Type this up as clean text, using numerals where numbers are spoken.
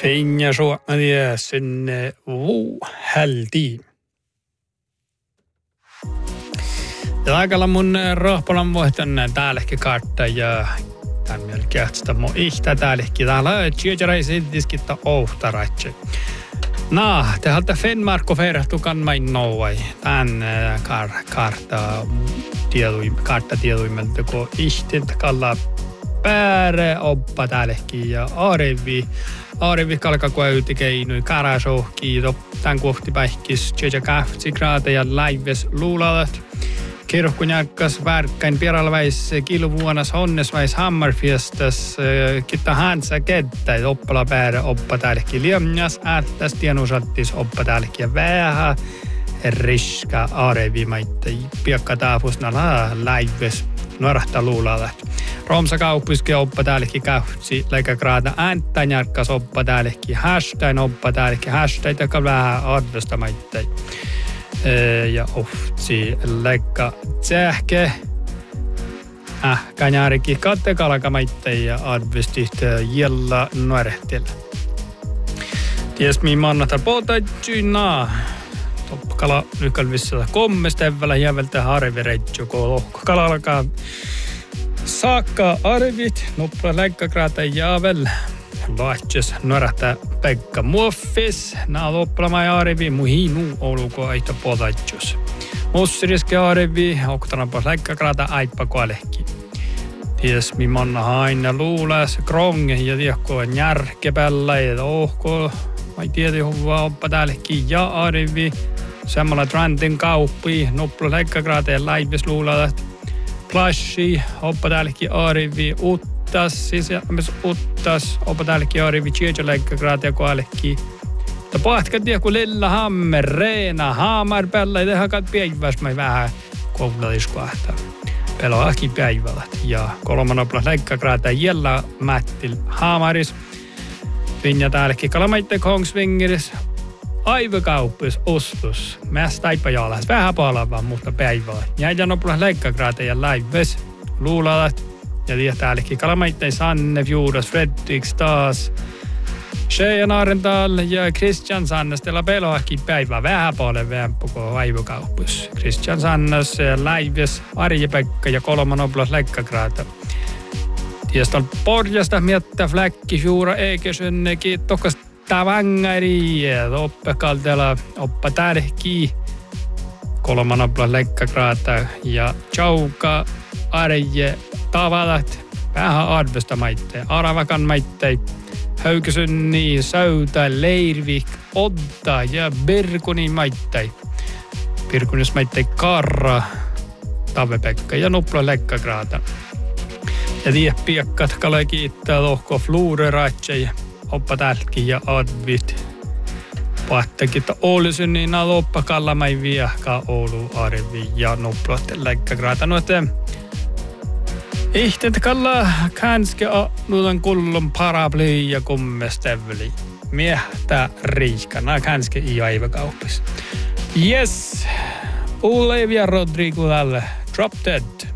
Finja Suomea sinne heltiin. Ja aikalla mun rohpolan voitan täälläkin kartta ja tämän melkein sitä mun ihtä täälläkin. Täällä on tjejäräisiddiskittä ohtaratse. Te halta Fenmarko ferahtukan main nouai. Tän kartta tieduimelta, kun ihtet kalla pääre oppa täälläkin ja Aarevi kalkakua ytikeinui karasohki tän kohti päihkis tjeja kahtsi graateja laives luulalat. Kirkku järkkas värkkäin pieralväis kilvuonas honnesväis hammarfiestas kitta hansa kettä oppala pääre oppa täälläkin liemjas äättäs tienusattis oppa täälläkin ja vähän riska Aarevi maitte piakka taafusna laives nuorahta luulalat. Romsa kauppiske oppa täälläkin kahtsi leikka graata ääntän järkkas oppa täälläkin hashtag oppa täälläkin hashtag joka vähän arvosta maitte. Ja ohtsi leikka tsähke. Kanjarikin kattekalkamaitte ja arvostit jella nuorehtillä. Ties mihin mannata potaitsynaa. Toppakala nykalvissa kommestevällä jäveltä harvireitsu, kun lohkokala alkaa saakka arvit. Noppla leikkakraata jäävel. Lahtjes nuorahta Pekka Muoffis. Nää loppelama ja arvi muhinu oluko aita potaitsus. Mussiriske arvi, oktanapa leikkakraata aippa kuolehki. Ties mi manna haina luulas kronge ja tiekko njärkepällä ja ohko. Mai tieti huvaa oppa täällekin ja arvi. Semmalla Trantin kauppi, noppla leikkakraata ja laivis luulalat. Plashi, oppa täällekin arvi uttas, siis uttas, oppa täällekin arvi tjejaläikkakraata ja kuolehki. Ta pahtkat tiekku lilla hammer, reena, haamar päällä ja tehakat päiväs mai vähän koulaliskuahtaa. Peloakin päivälät ja kolmanopla leikkakraata jällä mättil haamaris. Vinja täällekin kalamaitte Kongsvingeris. Aivokauppis ostus. Mästä aipajalas. Vähän palava, mutta päivällä. Jäitä nopula leikkakraata ja laives. Luulalat. Ja täällekin kalamaittein Sanne, Fjordas, Fredriks taas. Shejan Arental ja Christian Sannastella peloakin päivää. Vähän paljon kuin aivokauppis. Christian Sannas, laives, Arje-Pekka ja kolmanoplas leikkakraata. Tiestol porjasta miettä fläkki Fjura Ekesönnekin. Tokas tavangari oppekaltella oppa tärki kolmanopla leikkakraata ja Chauka Arje tavalat vähän arvosta maitte aravakan maitte Höykysynni Säytä Leirvik Odda ja Birkuni maitte Birkunis maitte Karra Tave-Pekka ja nopla leikkakraata ja piekkat kale kiittää lohko fluureratse oppa täälläkin ja advit. Pahtakin, että Oulusyn niin oppa kallamai viehkaa Oulu arvi ja noplotten läikkäkraata. Noite ihtet kalla känske nuutan kullon paraply ja kummestevli. Miehtä riiskana känske i aivakauppis. Yes! Olivia Rodrigo tälle. Drop Dead.